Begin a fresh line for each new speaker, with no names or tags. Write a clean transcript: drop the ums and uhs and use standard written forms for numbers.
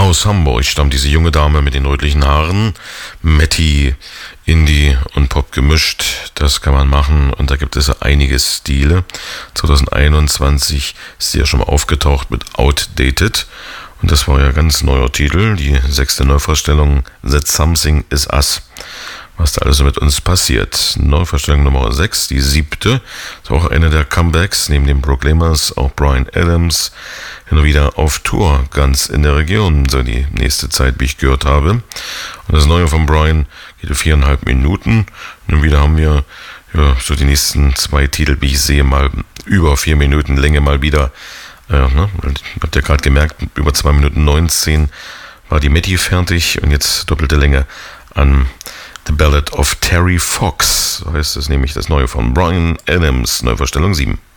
Aus Hamburg stammt diese junge Dame mit den rötlichen Haaren. Matty, Indie und Pop gemischt, das kann man machen und da gibt es einige Stile. 2021 ist sie ja schon mal aufgetaucht mit Outdated und das war ja ganz neuer Titel, die 6. Neuvorstellung That Something Is Us. Was da alles mit uns passiert. Neuvorstellung Nummer 6, die 7. Ist auch eine der Comebacks, neben den Proclaimers auch Bryan Adams, hin und wieder auf Tour, ganz in der Region, so die nächste Zeit, wie ich gehört habe. Und das Neue von Bryan geht 4,5 Minuten. Und wieder haben wir so die nächsten 2 Titel, wie ich sehe, mal über 4 Minuten Länge mal wieder. Habt ihr gerade gemerkt, über 2 Minuten 19 war die Matty fertig und jetzt doppelte Länge an The Ballad of Terry Fox, so heißt es nämlich, das Neue von Bryan Adams, Neuvorstellung 7.